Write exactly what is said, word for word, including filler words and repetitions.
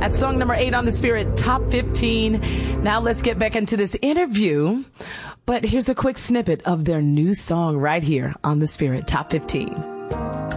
That's song number eight on the Spirit Top fifteen. Now let's get back into this interview. But here's a quick snippet of their new song right here on the Spirit Top fifteen.